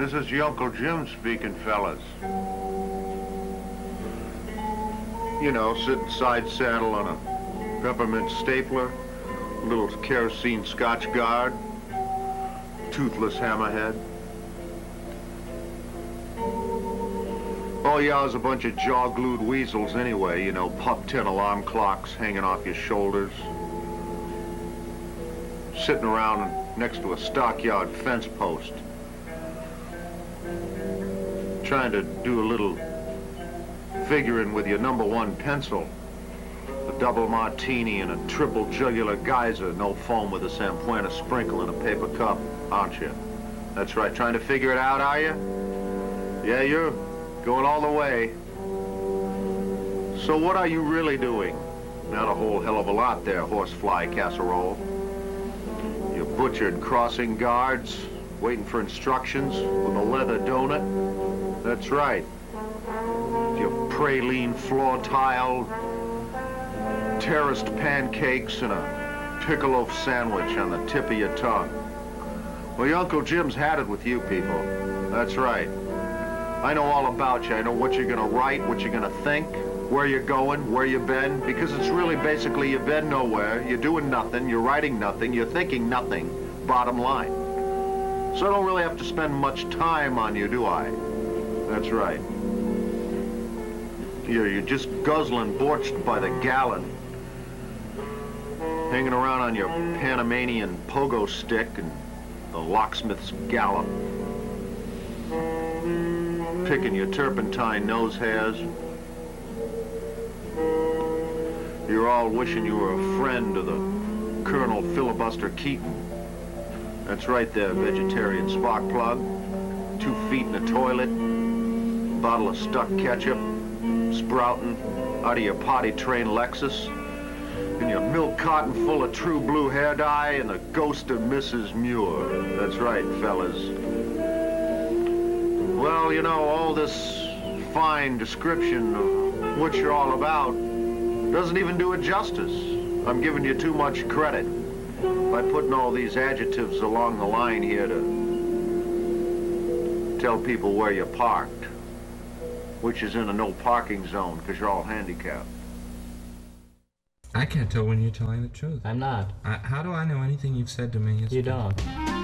This is your Uncle Jim speaking, fellas. You know, sitting side saddle on a peppermint stapler, little kerosene Scotch guard, toothless hammerhead. All y'all's a bunch of jaw-glued weasels anyway, you know, pup-tin alarm clocks hanging off your shoulders. Sitting around next to a stockyard fence post. Trying to do a little figuring with your #1 pencil. A double martini and a triple jugular geyser, no foam with a San Puerto sprinkle in a paper cup, aren't you? That's right, trying to figure it out, are you? Yeah, you're going all the way. So what are you really doing? Not a whole hell of a lot there, horsefly casserole. You butchered crossing guards, waiting for instructions with a leather donut. That's right. Your praline floor tile, terraced pancakes, and a piccolo sandwich on the tip of your tongue. Well, your Uncle Jim's had it with you people. That's right. I know all about you. I know what you're gonna write, what you're gonna think, where you're going, where you've been, because it's really basically you've been nowhere, you're doing nothing, you're writing nothing, you're thinking nothing, bottom line. So I don't really have to spend much time on you, do I? That's right. You're just guzzling borched by the gallon, hanging around on your Panamanian pogo stick and the locksmith's gallop, picking your turpentine nose hairs. You're all wishing you were a friend of the Colonel Filibuster Keaton. That's right there, vegetarian spark plug, 2 feet in the toilet, bottle of stuck ketchup, sprouting out of your potty-trained Lexus, and your milk carton full of true blue hair dye, and the ghost of Mrs. Muir. That's right, fellas. Well, you know, all this fine description of what you're all about doesn't even do it justice. I'm giving you too much credit by putting all these adjectives along the line here to tell people where you're parked, which is in a no parking zone because you're all handicapped. I can't tell when you're telling the truth. I'm not. How do I know anything you've said to me is... You don't.